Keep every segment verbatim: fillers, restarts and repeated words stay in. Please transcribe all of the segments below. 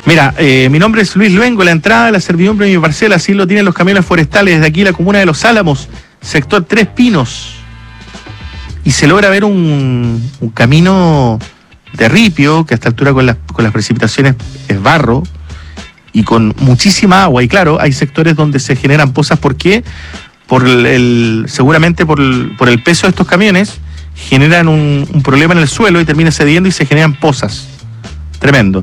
Mira, eh, mi nombre es Luis Luengo, la entrada de la servidumbre de mi parcela, así lo tienen los camiones forestales desde aquí, la comuna de Los Álamos, sector Tres Pinos. Y se logra ver un, un camino de ripio, que a esta altura con las, con las precipitaciones es barro, y con muchísima agua. Y claro, hay sectores donde se generan pozas. ¿Por qué? Por el, el, seguramente por el, por el peso de estos camiones, generan un, un problema en el suelo y termina cediendo y se generan pozas. Tremendo.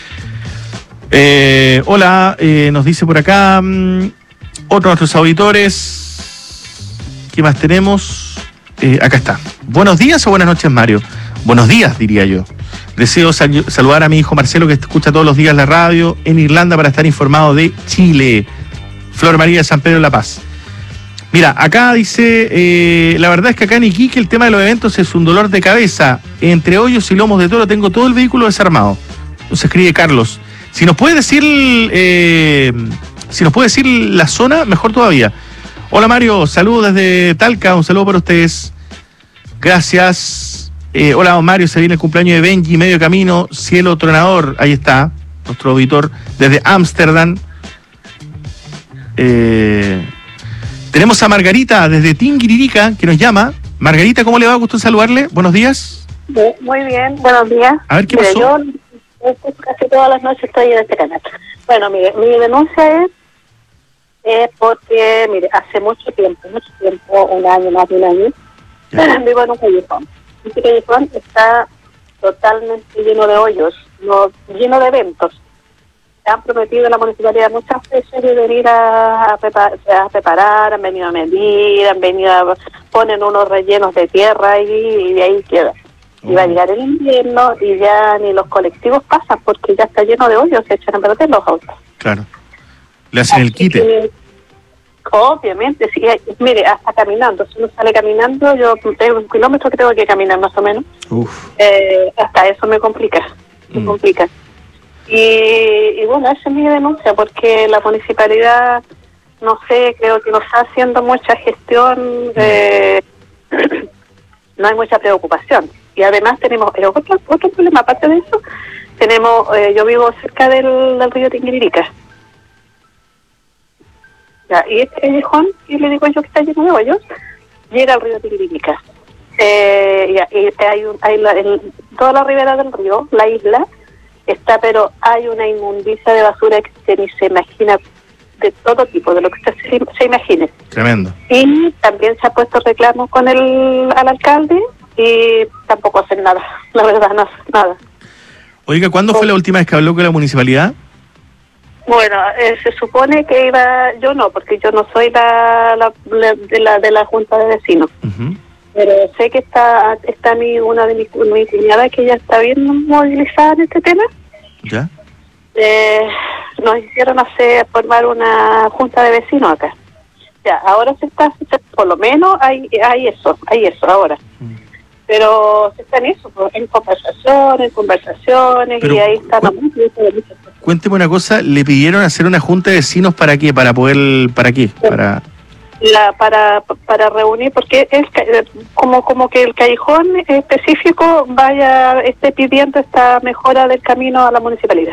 Eh, hola, eh, nos dice por acá um, otro de nuestros auditores. ¿Qué más tenemos? Eh, acá está. Buenos días o buenas noches, Mario. Buenos días, diría yo. Deseo sal- saludar a mi hijo Marcelo, que escucha todos los días la radio en Irlanda para estar informado de Chile. Flor María de San Pedro de la Paz. Mira, acá dice, eh, la verdad es que acá en Iquique el tema de los eventos es un dolor de cabeza. Entre hoyos y lomos de toro tengo todo el vehículo desarmado. Nos escribe Carlos. Si nos puede decir, eh, si nos puede decir la zona, mejor todavía. Hola Mario, saludos desde Talca, un saludo para ustedes. Gracias. Eh, hola don Mario, se viene el cumpleaños de Benji, medio camino, cielo tronador, ahí está, nuestro auditor desde Ámsterdam. Eh, tenemos a Margarita desde Tinguiririca, que nos llama. Margarita, ¿cómo le va? Gusto en saludarle. Buenos días. Muy bien, buenos días. A ver, ¿qué Mire, pasó? yo casi todas las noches estoy en este canal. Bueno, mire, mi denuncia es, es porque, mire, hace mucho tiempo, mucho tiempo, un año, más de un año, Ya. vivo en un callejón. Este callejón está totalmente lleno de hoyos, no, lleno de eventos. Se han prometido en la municipalidad muchas veces de venir a, a, prepar, a preparar, han venido a medir, han venido a ponen unos rellenos de tierra y, y de ahí queda. Y va a llegar el invierno y ya ni los colectivos pasan porque ya está lleno de hoyos, se echan a perder los autos. Claro. Le hacen el quite. Que, obviamente, sí. Mire, hasta caminando, si uno sale caminando, yo tengo un kilómetro que tengo que caminar más o menos. Uf. Eh, hasta eso me complica, me Mm. complica. Y, y bueno, esa es mi denuncia, porque la municipalidad, no sé, creo que no está haciendo mucha gestión, eh, no hay mucha preocupación. Y además tenemos eh, otro, otro problema, aparte de eso, tenemos, eh, yo vivo cerca del, del río Tinguiririca. Ya, y este callejón, y le digo yo que está lleno de hoyos, llega al río Tinguiririca. Eh, ya, y hay, un, hay la, en toda la ribera del río, la isla, está, pero hay una inmundicia de basura que se ni se imagina, de todo tipo, de lo que usted se, se imagine. Tremendo. Y también se ha puesto reclamo con el al alcalde y tampoco hacen nada, la verdad, no hacen nada. Oiga, ¿cuándo fue la última vez que habló con la municipalidad? Bueno, eh, se supone que iba, yo no, porque yo no soy la, la, la de la de la junta de vecinos. Uh-huh. Pero sé que está está mi una de mis, mi cuñada que ya está bien movilizada en este tema. ¿Ya? Eh, nos hicieron hacer formar una junta de vecinos acá. Ya, ahora se está, se, por lo menos hay hay eso, hay eso ahora. Mm. Pero se está en eso, pues, en conversaciones, conversaciones, Pero, y ahí están cu- los muchos, muchas cosas. Cuénteme una cosa, ¿le pidieron hacer una junta de vecinos para qué? ¿Para poder, para qué? Para... La, para para reunir, porque es como como que el callejón específico vaya esté pidiendo esta mejora del camino a la municipalidad.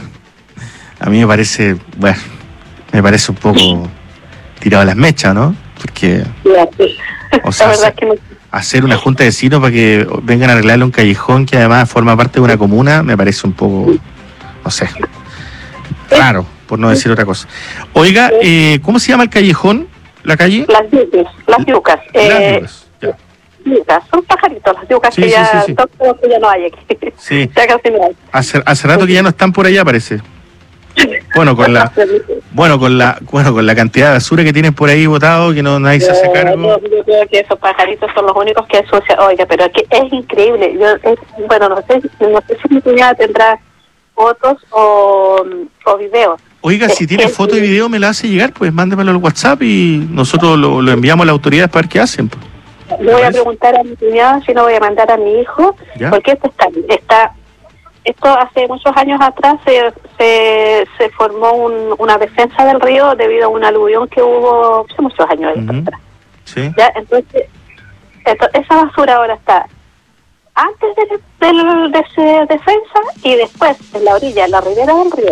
A mí me parece, bueno, me parece un poco tirado a las mechas, ¿no? Porque Ya, sí. O sea, la verdad se- es que no. hacer una junta de vecinos para que vengan a arreglarle un callejón que además forma parte de una comuna, me parece un poco, no sé, raro, por no decir otra cosa. Oiga, eh, ¿cómo se llama el callejón? ¿La calle? Las yucas, las yucas. Las Eh, Yucas, ya. yucas, son pajaritos, las yucas Sí, que sí, ya, sí, sí. son como que ya no hay aquí. Sí. Ya casi no hay. Hace, hace rato que ya no están por allá, parece. Bueno, con la, bueno, con la, bueno, con la cantidad de basura que tienen por ahí botado, que no nadie se hace cargo. Yo, yo creo que esos pajaritos son los únicos que ensucian. Oiga, pero es que es increíble. Yo, es, bueno, no sé, no sé si mi cuñada tendrá fotos o, o videos. Oiga, si Es tiene que- foto y video, me la hace llegar, pues mándemelo al WhatsApp y nosotros lo, lo enviamos a las autoridades para ver qué hacen. Pues. Le voy a preguntar a mi cuñada si no voy a mandar a mi hijo, ¿Ya? porque esto está, está, esto hace muchos años atrás se se, se formó un, una defensa del río debido a una aluvión que hubo hace muchos años Ujú. atrás. Sí. Ya, entonces, esto, esa basura ahora está antes de, de, de esa defensa y después en la orilla, en la ribera del río.